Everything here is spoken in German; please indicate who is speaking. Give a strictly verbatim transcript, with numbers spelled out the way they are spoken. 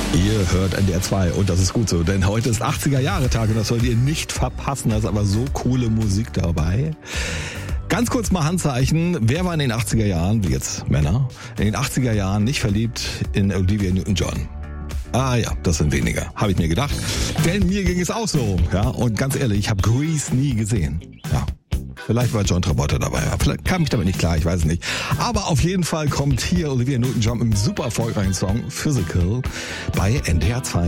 Speaker 1: Ihr hört N D R zwei und das ist gut so, denn heute ist achtziger-Jahre-Tag und das sollt ihr nicht verpassen. Da ist aber so coole Musik dabei. Ganz kurz mal Handzeichen. Wer war in den achtziger Jahren, wie jetzt Männer, in den achtziger Jahren nicht verliebt in Olivia Newton-John? Ah ja, das sind weniger, habe ich mir gedacht. Denn mir ging es auch so. Ja, und ganz ehrlich, ich habe Grease nie gesehen. Ja. Vielleicht war John Travolta dabei. Vielleicht kam ich damit nicht klar, ich weiß es nicht. Aber auf jeden Fall kommt hier Olivia Newton-John im super erfolgreichen Song Physical bei N D R zwei.